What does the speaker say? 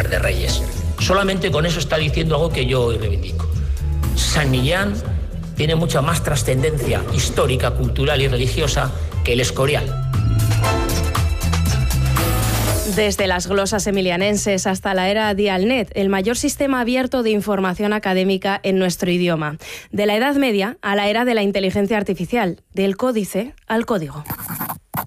Mar de Reyes. Solamente con eso está diciendo algo que yo hoy reivindico. San Millán tiene mucha más trascendencia histórica, cultural y religiosa que el Escorial. Desde las glosas emilianenses hasta la era Dialnet, el mayor sistema abierto de información académica en nuestro idioma. De la Edad Media a la era de la inteligencia artificial, del códice al código.